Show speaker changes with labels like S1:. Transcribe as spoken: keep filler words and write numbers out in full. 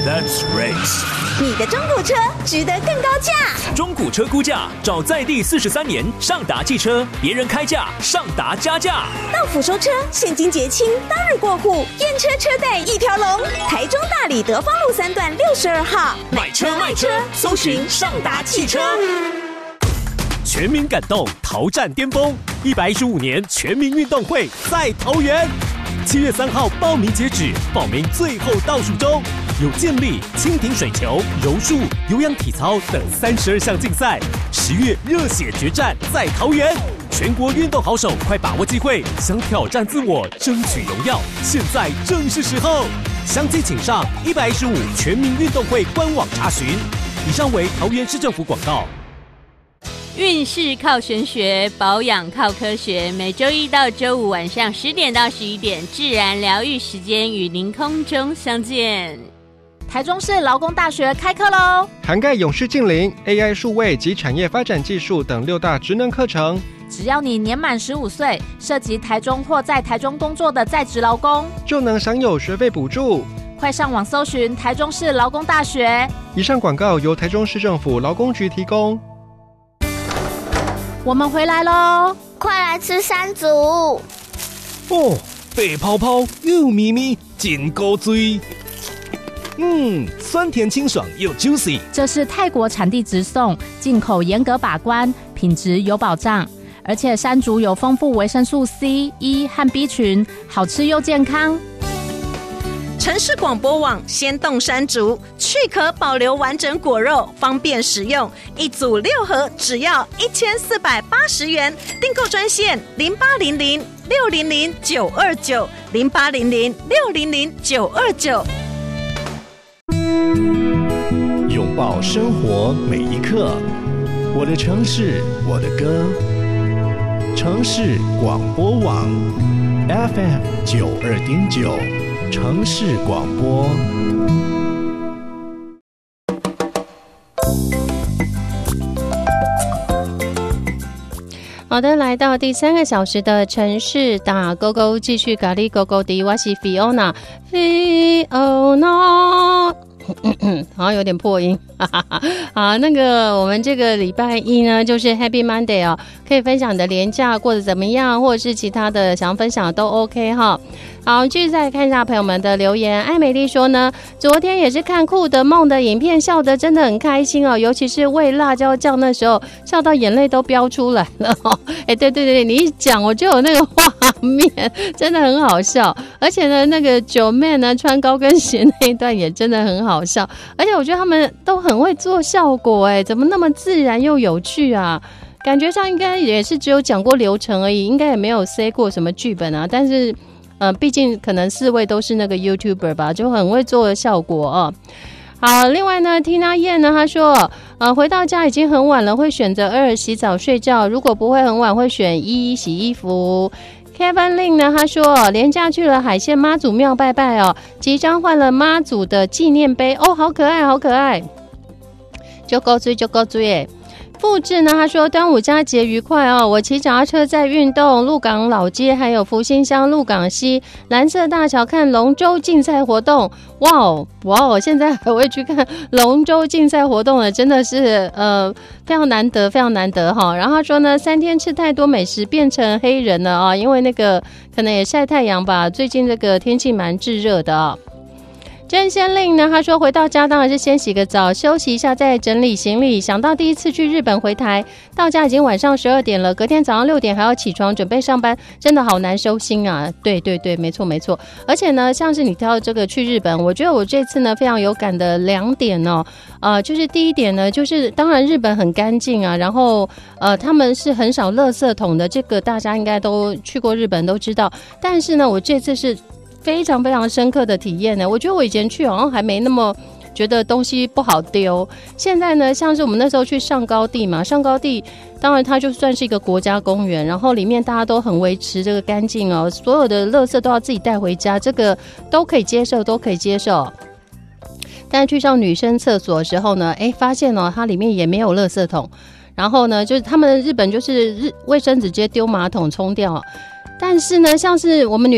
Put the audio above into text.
S1: Let's race。
S2: 你的中古车值得更高价。
S1: 中古车估价，找在地四十三年上达汽车，别人开价，上达加价。
S2: 到府收车，现金结清，当日过户，验车车贷一条龙。台中大里德芳路三段六十二号，
S1: 买车卖车，搜寻上达汽车。
S3: 全民感动，桃战巅峰，一百一十五年全民运动会在桃园。七月三号报名截止，报名最后倒数中，有健力、蜻蜓水球、柔术、有氧体操等三十二项竞赛。十月热血决战在桃园，全国运动好手快把握机会，想挑战自我，争取荣耀，现在正是时候。详情请上一百一十五全民运动会官网查询。以上为桃园市政府广告。
S4: 运势靠玄学，保养靠科学。每周一到周五晚上十点到十一点，自然疗愈时间与您空中相见。
S5: 台中市劳工大学开课喽，
S6: 涵盖永续近邻、A I 数位及产业发展技术等六大职能课程。
S5: 只要你年满十五岁，涉及台中或在台中工作的在职劳工，
S6: 就能享有学费补助。
S5: 快上网搜寻台中市劳工大学。
S6: 以上广告由台中市政府劳工局提供。
S5: 我们回来咯，
S7: 快来吃山竹
S3: 哦，白泡泡又咪咪，真高追。嗯，酸甜清爽又 juicy。
S5: 这是泰国产地直送，进口严格把关，品质有保障。而且山竹有丰富维生素 C、E 和 B 群，好吃又健康。
S2: 城市广播网鲜冻山竹，去壳保留完整果肉，方便食用。一组六盒，只要一千四百八十元。订购专线零八零零六零零九二九零八零零六零零九二九。
S8: 拥抱生活每一刻，我的城市，我的歌。城市广播网 F M 九二点九。城市广播。
S9: 好的，来到第三个小时的城市打勾勾，继续咖喱勾勾的，我是 Fiona Fiona 好像有点破音好，那个我们这个礼拜一呢就是 Happy Monday 哦，可以分享你的连假过得怎么样，或者是其他的想要分享的都 OK 哈。好，继续再看一下朋友们的留言。艾美丽说呢，昨天也是看酷的梦的影片，笑得真的很开心哦，尤其是喂辣椒酱那时候，笑到眼泪都飙出来了哦。哎，对对对，你一讲我就有那个画面，真的很好笑。而且呢，那个九妹呢穿高跟鞋那一段也真的很好笑，而且我觉得他们都很会做效果，哎，怎么那么自然又有趣啊？感觉上应该也是只有讲过流程而已，应该也没有塞过什么剧本啊，但是。呃，毕竟可能四位都是那个 YouTuber 吧，就很会做效果哦。好，另外呢 ，Tina 燕呢，她说，呃，回到家已经很晚了，会选择二洗澡睡觉，如果不会很晚，会选一洗衣服。Kevin Lin 呢，他说连假去了海鲜妈祖庙拜拜哦，即将换了妈祖的纪念碑哦，好可爱，好可爱，就够追就够追哎。复制呢，他说端午佳节愉快哦！我骑脚踏车在运动，鹿港老街还有福兴乡鹿港溪蓝色大桥看龙舟竞赛活动，哇哦哇哦！现在还会去看龙舟竞赛活动了，真的是呃非常难得，非常难得哈。然后他说呢，三天吃太多美食变成黑人了啊，因为那个可能也晒太阳吧，最近这个天气蛮炙热的啊。真仙令呢，他说回到家当然是先洗个澡休息一下再整理行李，想到第一次去日本回台到家已经晚上十二点了，隔天早上六点还要起床准备上班，真的好难收心啊。对对对，没错没错。而且呢像是你提到这个去日本，我觉得我这次呢非常有感的两点哦，呃，就是第一点呢就是当然日本很干净啊，然后呃他们是很少垃圾桶的，这个大家应该都去过日本都知道，但是呢我这次是非常非常深刻的体验呢。我觉得我以前去好像还没那么觉得东西不好丢，现在呢像是我们那时候去上高地嘛，上高地当然它就算是一个国家公园，然后里面大家都很维持这个干净哦，所有的垃圾都要自己带回家，这个都可以接受都可以接受。但是去上女生厕所的时候呢，哎，发现哦它里面也没有垃圾桶，然后呢就是他们日本就是日卫生纸直接丢马桶冲掉，但是呢像是我们女